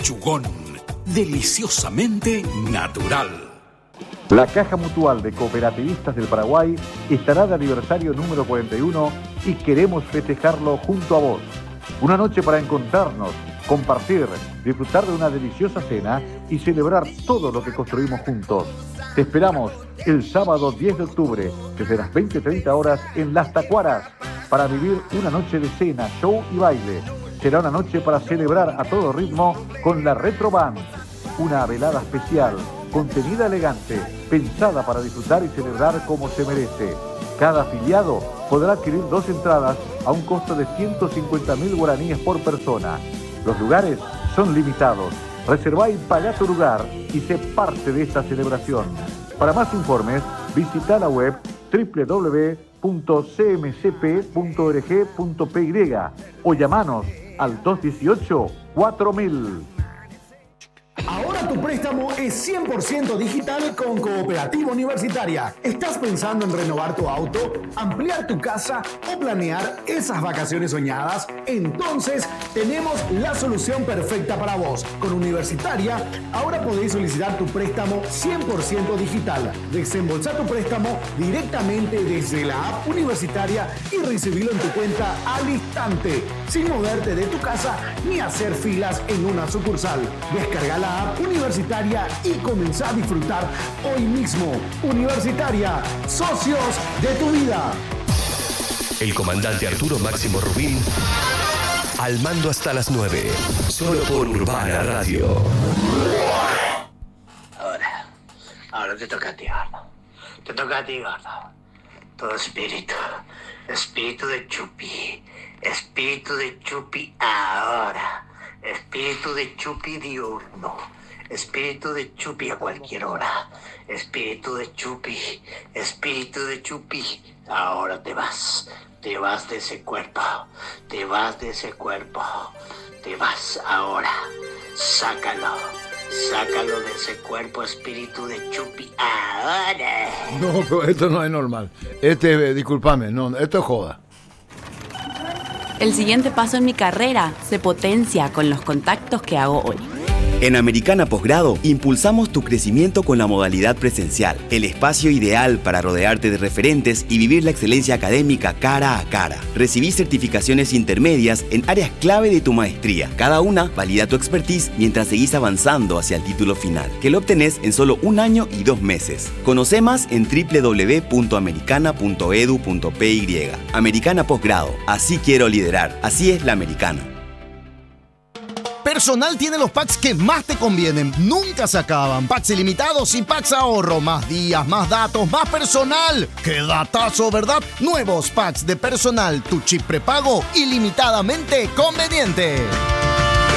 Lechugón, deliciosamente natural. La Caja Mutual de Cooperativistas del Paraguay estará de aniversario número 41 y queremos festejarlo junto a vos. Una noche para encontrarnos, compartir, disfrutar de una deliciosa cena y celebrar todo lo que construimos juntos. Te esperamos el sábado 10 de octubre desde las 20:30 horas en Las Tacuaras para vivir una noche de cena, show y baile. Será una noche para celebrar a todo ritmo con la Retro Band. Una velada especial, contenida elegante, pensada para disfrutar y celebrar como se merece. Cada afiliado podrá adquirir 2 entradas a un costo de 150.000 guaraníes por persona. Los lugares son limitados. Reservá y pagá tu lugar y sé parte de esta celebración. Para más informes, visita la web www.cmcp.org.py o llamanos al 218-4000. Ahora tu préstamo es 100% digital con Cooperativa Universitaria. ¿Estás pensando en renovar tu auto, ampliar tu casa o planear esas vacaciones soñadas? Entonces tenemos la solución perfecta para vos. Con Universitaria, ahora podéis solicitar tu préstamo 100% digital. Desembolsar tu préstamo directamente desde la app Universitaria y recibirlo en tu cuenta al instante, sin moverte de tu casa ni hacer filas en una sucursal. Descarga la app Universitaria y comenzá a disfrutar hoy mismo. Universitaria, socios de tu vida. El comandante Arturo Máximo Rubín al mando hasta las 9, solo por Urbana Radio. Ahora te toca a ti, gordo. Te toca a ti, gordo. Todo espíritu de Chupi, ahora. Espíritu de Chupi diurno, espíritu de Chupi a cualquier hora, espíritu de Chupi, ahora te vas de ese cuerpo, te vas ahora, sácalo de ese cuerpo, espíritu de Chupi, ahora. No, pero esto no es normal, discúlpame, no, esto es joda. El siguiente paso en mi carrera se potencia con los contactos que hago hoy. En Americana Posgrado, impulsamos tu crecimiento con la modalidad presencial, el espacio ideal para rodearte de referentes y vivir la excelencia académica cara a cara. Recibí certificaciones intermedias en áreas clave de tu maestría. Cada una valida tu expertise mientras seguís avanzando hacia el título final, que lo obtenés en solo 1 año y 2 meses. Conoce más en www.americana.edu.py. Americana Posgrado, así quiero liderar, así es la americana. Personal tiene los packs que más te convienen, nunca se acaban. Packs ilimitados y packs ahorro, más días, más datos, más personal. ¡Qué datazo!, ¿verdad? Nuevos packs de Personal, tu chip prepago ilimitadamente conveniente.